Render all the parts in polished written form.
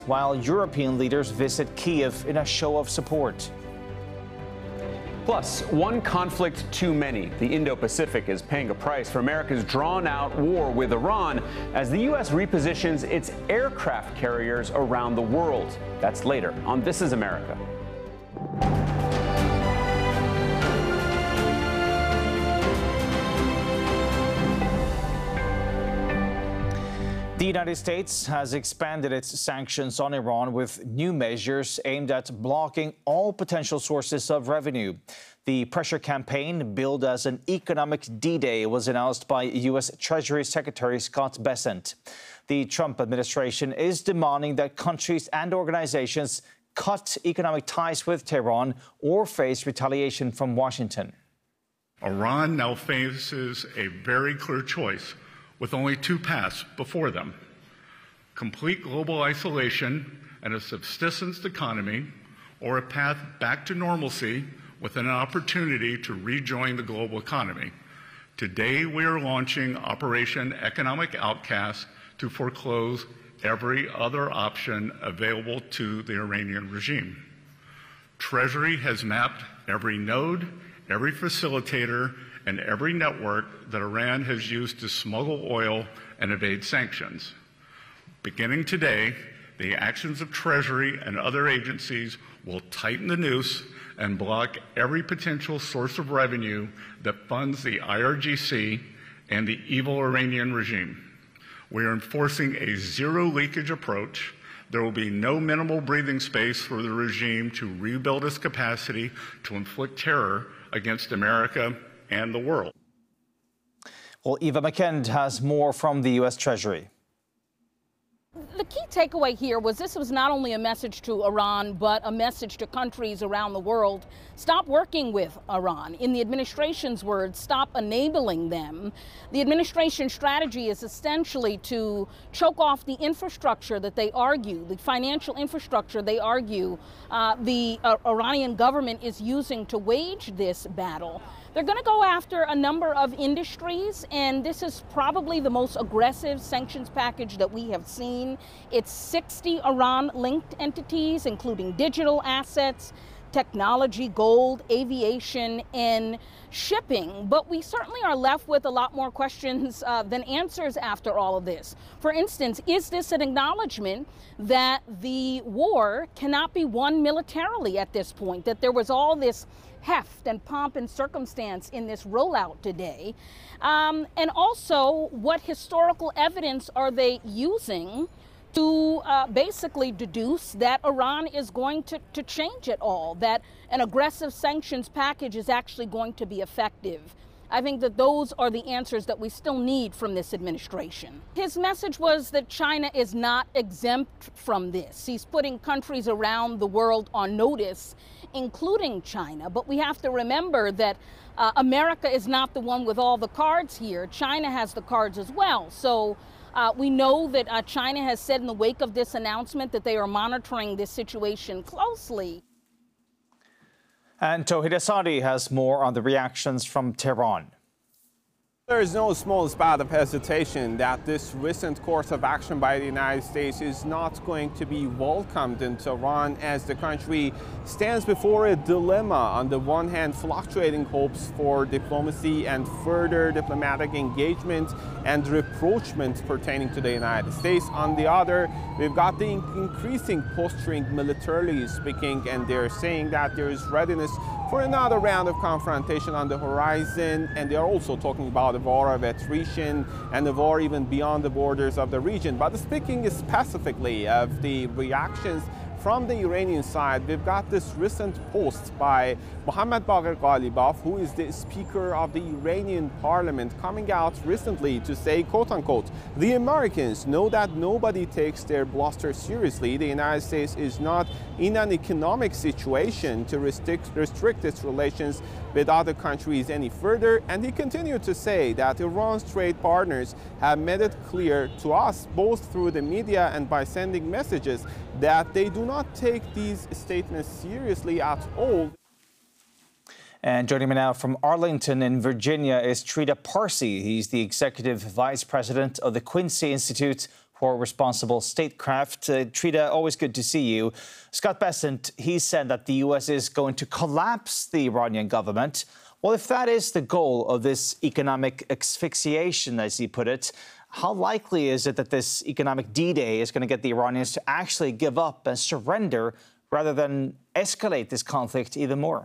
while European leaders visit Kyiv in a show of support. Plus, one conflict too many. The Indo-Pacific is paying a price for America's drawn-out war with Iran as the U.S. repositions its aircraft carriers around the world. That's later on This Is America. The United States has expanded its sanctions on Iran with new measures aimed at blocking all potential sources of revenue. The pressure campaign, billed as an economic D-Day, was announced by U.S. Treasury Secretary Scott Bessent. The Trump administration is demanding that countries and organizations cut economic ties with Tehran or face retaliation from Washington. Iran now faces a very clear choice, with only two paths before them: complete global isolation and a subsistence economy, or a path back to normalcy with an opportunity to rejoin the global economy. Today, we are launching Operation Economic Outcast to foreclose every other option available to the Iranian regime. Treasury has mapped every node, every facilitator, and every network that Iran has used to smuggle oil and evade sanctions. Beginning today, the actions of Treasury and other agencies will tighten the noose and block every potential source of revenue that funds the IRGC and the evil Iranian regime. We are enforcing a zero leakage approach. There will be no minimal breathing space for the regime to rebuild its capacity to inflict terror against America and the world. Well, Eva McKend has more from the U.S. Treasury. The key takeaway here was this was not only a message to Iran, but a message to countries around the world. Stop working with Iran. In the administration's words, stop enabling them. The administration's strategy is essentially to choke off the infrastructure that they argue, the financial infrastructure they argue the Iranian government is using to wage this battle. They're going to go after a number of industries, and this is probably the most aggressive sanctions package that we have seen. It's 60 Iran-linked entities, including digital assets, technology, gold, aviation, and shipping. But we certainly are left with a lot more questions than answers after all of this. For instance, is this an acknowledgement that the war cannot be won militarily at this point, that there was all this heft and pomp and circumstance in this rollout today? And also, what historical evidence are they using to basically deduce that Iran is going to change it all, that an aggressive sanctions package is actually going to be effective? I think that those are the answers that we still need from this administration. His message was that China is not exempt from this. He's putting countries around the world on notice, including China. But we have to remember that America is not the one with all the cards here. China has the cards as well. So we know that China has said in the wake of this announcement that they are monitoring this situation closely. And Tauhid Asadi has more on the reactions from Tehran. There is no small spot of hesitation that this recent course of action by the United States is not going to be welcomed in Tehran, as the country stands before a dilemma. On the one hand, fluctuating hopes for diplomacy and further diplomatic engagement and rapprochement pertaining to the United States. On the other, we've got the increasing posturing militarily speaking, and they're saying that there is readiness for another round of confrontation on the horizon, and they are also talking about a war of attrition and a war even beyond the borders of the region. But speaking specifically of the reactions from the Iranian side, we've got this recent post by Mohammad Bagher Ghalibaf, who is the Speaker of the Iranian Parliament, coming out recently to say, quote-unquote, the Americans know that nobody takes their bluster seriously. The United States is not in an economic situation to restrict its relations with other countries any further. And he continued to say that Iran's trade partners have made it clear to us, both through the media and by sending messages, that they do not take these statements seriously at all. And joining me now from Arlington in Virginia is Trita Parsi. He's the Executive Vice President of the Quincy Institute, for responsible statecraft. Trita, always good to see you. Scott Bessent, he said that the U.S. is going to collapse the Iranian government. Well, if that is the goal of this economic asphyxiation, as he put it, how likely is it that this economic D-Day is going to get the Iranians to actually give up and surrender rather than escalate this conflict even more?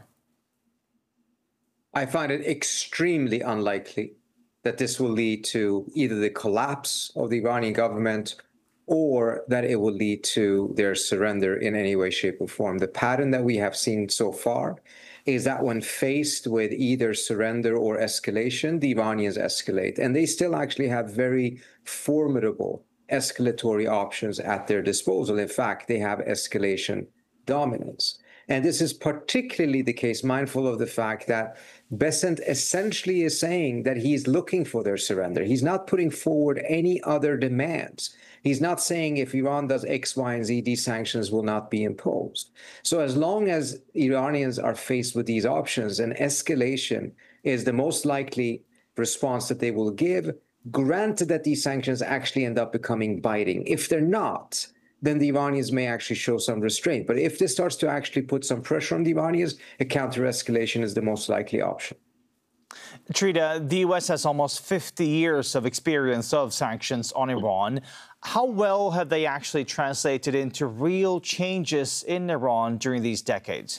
I find it extremely unlikely that this will lead to either the collapse of the Iranian government or that it will lead to their surrender in any way, shape, or form. The pattern that we have seen so far is that when faced with either surrender or escalation, the Iranians escalate. And they still actually have very formidable escalatory options at their disposal. In fact, they have escalation dominance. And this is particularly the case, mindful of the fact that Bessent essentially is saying that he's looking for their surrender. He's not putting forward any other demands. He's not saying if Iran does X, Y, and Z, these sanctions will not be imposed. So as long as Iranians are faced with these options, an escalation is the most likely response that they will give, granted that these sanctions actually end up becoming binding. If they're not, then the Iranians may actually show some restraint. But if this starts to actually put some pressure on the Iranians, a counter-escalation is the most likely option. Trita, the U.S. has almost 50 years of experience of sanctions on Iran. How well have they actually translated into real changes in Iran during these decades?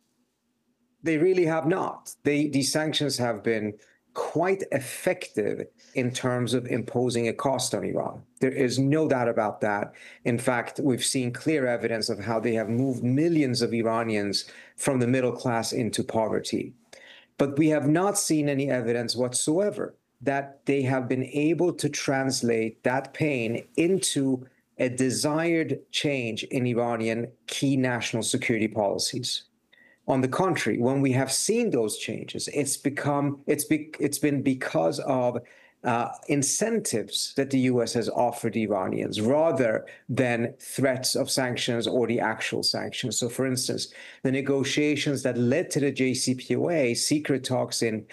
They really have not. These sanctions have been quite effective in terms of imposing a cost on Iran. There is no doubt about that. In fact, we've seen clear evidence of how they have moved millions of Iranians from the middle class into poverty. But we have not seen any evidence whatsoever that they have been able to translate that pain into a desired change in Iranian key national security policies. On the contrary, when we have seen those changes, it's been because of incentives that the U.S. has offered Iranians rather than threats of sanctions or the actual sanctions. So, for instance, the negotiations that led to the JCPOA, secret talks in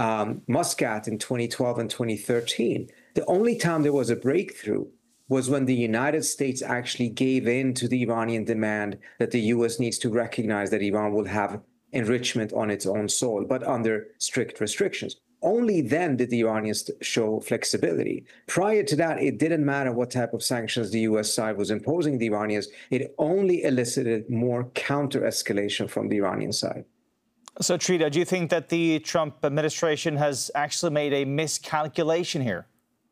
Muscat in 2012 and 2013, the only time there was a breakthrough was when the United States actually gave in to the Iranian demand that the U.S. needs to recognize that Iran will have enrichment on its own soil, but under strict restrictions. Only then did the Iranians show flexibility. Prior to that, it didn't matter what type of sanctions the U.S. side was imposing the Iranians. It only elicited more counter-escalation from the Iranian side. So, Trita, do you think that the Trump administration has actually made a miscalculation here?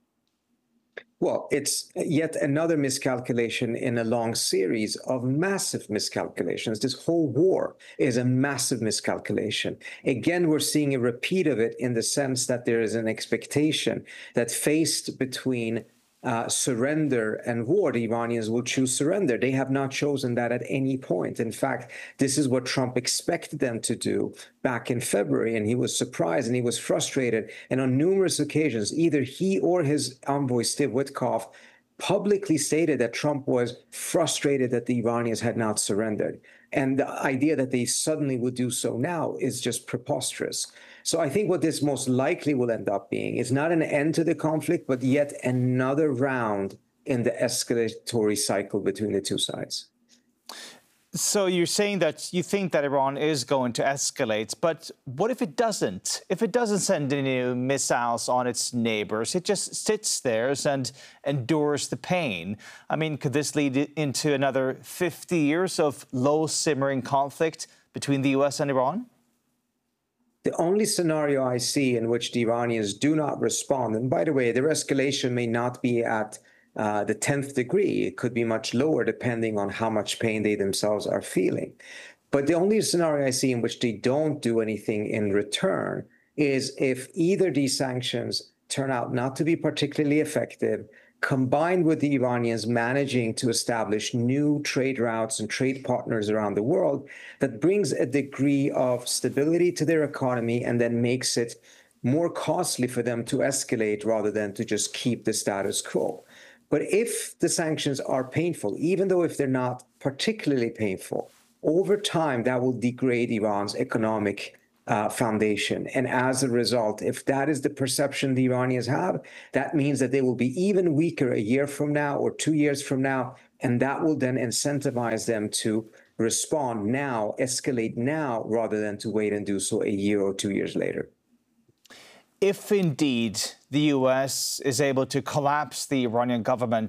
Well, it's yet another miscalculation in a long series of massive miscalculations. This whole war is a massive miscalculation. Again, we're seeing a repeat of it in the sense that there is an expectation that faced between surrender and war, the Iranians will choose surrender. They have not chosen that at any point. In fact, this is what Trump expected them to do back in February, and he was surprised and he was frustrated. And on numerous occasions, either he or his envoy, Steve Witkoff, publicly stated that Trump was frustrated that the Iranians had not surrendered. And the idea that they suddenly would do so now is just preposterous. So I think what this most likely will end up being is not an end to the conflict, but yet another round in the escalatory cycle between the two sides. So you're saying that you think that Iran is going to escalate, but what if it doesn't? If it doesn't send any missiles on its neighbors, it just sits there and endures the pain. I mean, could this lead into another 50 years of low-simmering conflict between the U.S. and Iran? The only scenario I see in which the Iranians do not respond, and by the way, their escalation may not be at the 10th degree. It could be much lower depending on how much pain they themselves are feeling. But the only scenario I see in which they don't do anything in return is if either these sanctions turn out not to be particularly effective, combined with the Iranians managing to establish new trade routes and trade partners around the world, that brings a degree of stability to their economy and then makes it more costly for them to escalate rather than to just keep the status quo. But if the sanctions are painful, even though if they're not particularly painful, over time that will degrade Iran's economic foundation. And as a result, if that is the perception the Iranians have, that means that they will be even weaker a year from now or 2 years from now. And that will then incentivize them to respond now, escalate now, rather than to wait and do so a year or 2 years later. If indeed the U.S. is able to collapse the Iranian government,